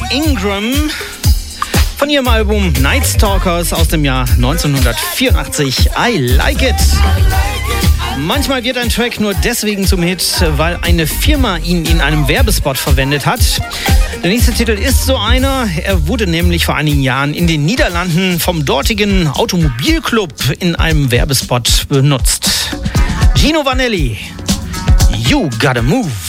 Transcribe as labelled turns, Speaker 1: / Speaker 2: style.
Speaker 1: Ingram von ihrem Album Night Stalkers aus dem Jahr 1984. I Like It. Manchmal wird ein Track nur deswegen zum Hit, weil eine Firma ihn in einem Werbespot verwendet hat. Der nächste Titel ist so einer. Er wurde nämlich vor einigen Jahren in den Niederlanden vom dortigen Automobilclub in einem Werbespot benutzt. Gino Vanelli, You Gotta Move.